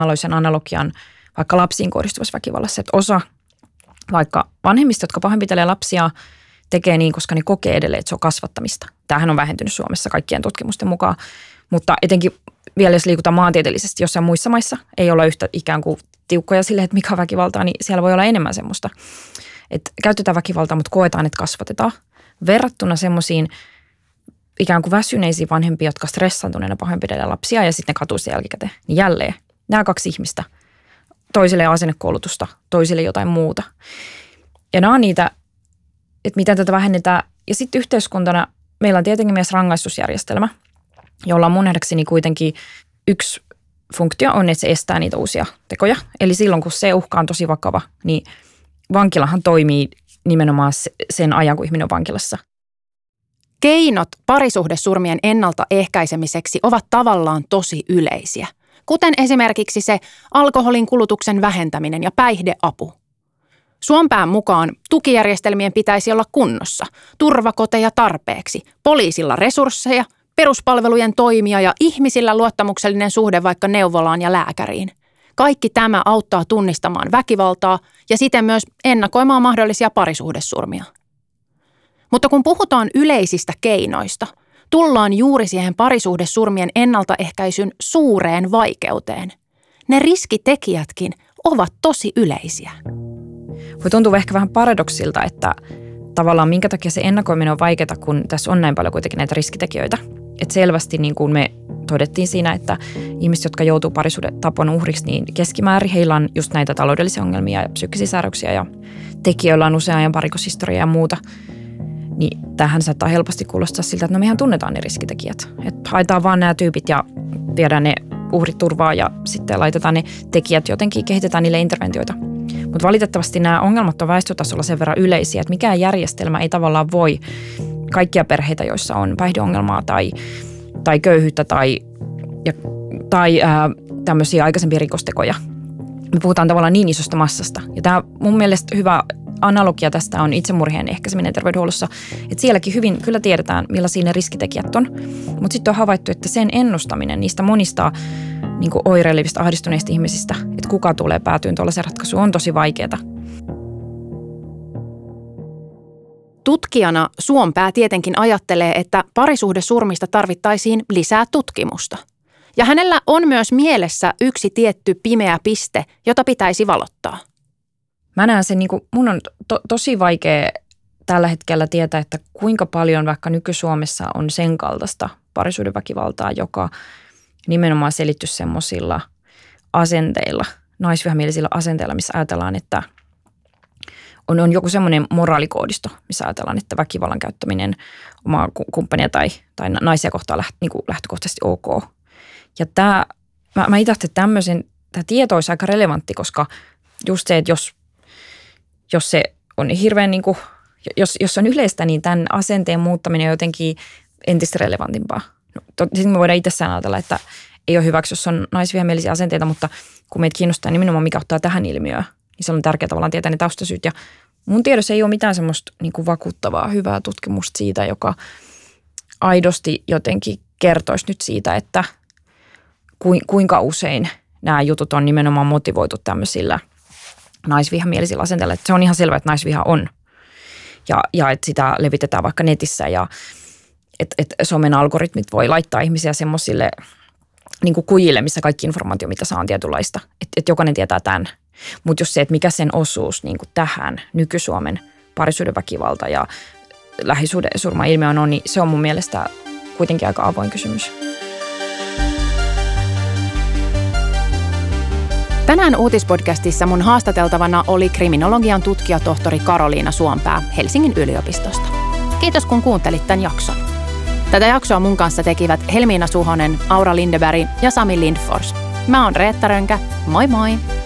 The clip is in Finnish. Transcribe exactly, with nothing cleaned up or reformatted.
Mä loin analogian vaikka lapsiin kohdistuvassa väkivallassa, että osa vaikka vanhemmista, jotka pahoinpitelee lapsia, tekee niin, koska ne kokee edelleen, että se on kasvattamista. Tämähän on vähentynyt Suomessa kaikkien tutkimusten mukaan, mutta etenkin vielä jos liikutaan maantieteellisesti, jossain muissa maissa ei olla yhtä ikään kuin tiukkoja sille, että mikä on väkivaltaa, niin siellä voi olla enemmän semmoista, että käytetään väkivaltaa, mutta koetaan, että kasvatetaan. Verrattuna semmoisiin ikään kuin väsyneisiin vanhempia, jotka stressaantuneena pahoinpitelee lapsia ja sitten ne katuu sen jälkikäteen. Niin jälleen nämä kaksi ihmistä, toisille asennekoulutusta, toisille jotain muuta. Ja nämä on niitä, että miten tätä vähennetään. Ja sitten yhteiskuntana meillä on tietenkin myös rangaistusjärjestelmä, jolla on mun nähdäkseni kuitenkin yksi funktio on, että se estää niitä uusia tekoja. Eli silloin, kun se uhka on tosi vakava, niin vankilahan toimii nimenomaan sen ajan, kun ihminen on vankilassa. Keinot parisuhdesurmien ennaltaehkäisemiseksi ovat tavallaan tosi yleisiä, kuten esimerkiksi se alkoholin kulutuksen vähentäminen ja päihdeapu. Suompään mukaan tukijärjestelmien pitäisi olla kunnossa, turvakoteja tarpeeksi, poliisilla resursseja, peruspalvelujen toimia ja ihmisillä luottamuksellinen suhde vaikka neuvolaan ja lääkäriin. Kaikki tämä auttaa tunnistamaan väkivaltaa ja siten myös ennakoimaan mahdollisia parisuhdesurmia. Mutta kun puhutaan yleisistä keinoista, tullaan juuri siihen parisuhdesurmien ennaltaehkäisyn suureen vaikeuteen. Ne riskitekijätkin ovat tosi yleisiä. Voi tuntua ehkä vähän paradoksilta, että tavallaan minkä takia se ennakoiminen on vaikeaa, kun tässä on näin paljon kuitenkin näitä riskitekijöitä. Että selvästi niin kuin me todettiin siinä, että ihmiset, jotka joutuu parisuhdetapon uhriksi, niin keskimäärin heillä on just näitä taloudellisia ongelmia ja psyykkisiä sairauksia ja tekijöillä on usean ajan parikoshistoriaa ja muuta. Niin tämähän saattaa helposti kuulostaa siltä, että no mehän tunnetaan ne riskitekijät. Että haetaan vaan nämä tyypit ja viedään ne uhrit turvaan ja sitten laitetaan ne tekijät jotenkin, kehitetään niille interventioita. Mutta valitettavasti nämä ongelmat on väestötasolla sen verran yleisiä, että mikään järjestelmä ei tavallaan voi kaikkia perheitä, joissa on päihdeongelmaa tai, tai köyhyyttä tai, ja, tai ää, tämmöisiä aikaisempia rikostekoja. Me puhutaan tavallaan niin isosta massasta. Ja tämä mun mielestä hyvä analogia tästä on itsemurhien ehkäiseminen terveydenhuollossa. Että sielläkin hyvin kyllä tiedetään, millaisia ne riskitekijät on. Mutta sitten on havaittu, että sen ennustaminen niistä monista niin kuin oireilevista, ahdistuneista ihmisistä, että kuka tulee päätyyn tuollaiseen ratkaisuun, on tosi vaikeaa. Tutkijana Suompää tietenkin ajattelee, että parisuhdesurmista tarvittaisiin lisää tutkimusta. Ja hänellä on myös mielessä yksi tietty pimeä piste, jota pitäisi valottaa. Mä näen sen, niin kuin, mun on to, tosi vaikea tällä hetkellä tietää, että kuinka paljon vaikka nyky-Suomessa on sen kaltaista parisuhdeväkivaltaa, joka nimenomaan selittyy semmoisilla asenteilla, naisvihamielisillä asenteilla, missä ajatellaan, että on, on joku semmoinen moraalikoodisto, missä ajatellaan, että väkivallan käyttäminen omaa kumppania tai, tai naisia kohtaan läht, niin kuin lähtökohtaisesti ok. Ja tämä, mä, mä itse ajattelin, että tämmöisen, tämä tieto olisi aika relevantti, koska just se, että jos, jos se on hirveän, niin kuin, jos, jos on yleistä, niin tämän asenteen muuttaminen on jotenkin entistä relevantimpaa. No, sitten me voidaan itsessään ajatella, että ei ole hyväksi, jos on naisvihamielisiä asenteita, mutta kun meitä kiinnostaa nimenomaan, mikä ottaa tähän ilmiöön, niin se on tärkeää tavallaan tietää ne taustasyyt. Ja mun tiedossa ei ole mitään semmoista niin kuin vakuuttavaa, hyvää tutkimusta siitä, joka aidosti jotenkin kertoisi nyt siitä, että kuinka usein nämä jutut on nimenomaan motivoitu tämmöisillä naisvihamielisillä asenteilla. Että se on ihan selvää, että naisviha on ja, ja että sitä levitetään vaikka netissä ja että et somen algoritmit voi laittaa ihmisiä semmoisille niin kuin kujille, missä kaikki informaatio, mitä saa, on tietynlaista. Että et jokainen tietää tämän. Mutta jos se, että mikä sen osuus niin kuin tähän nyky-Suomen parisuhdeväkivalta ja lähisuhdesurma-ilmiöön on, niin se on mun mielestä kuitenkin aika avoin kysymys. Tänään uutispodcastissa mun haastateltavana oli kriminologian tutkijatohtori Karoliina Suompää Helsingin yliopistosta. Kiitos kun kuuntelit tämän jakson. Tätä jaksoa mun kanssa tekivät Helmiina Suhonen, Aura Lindeberg ja Sami Lindfors. Mä oon Reetta Rönkä. Moi moi!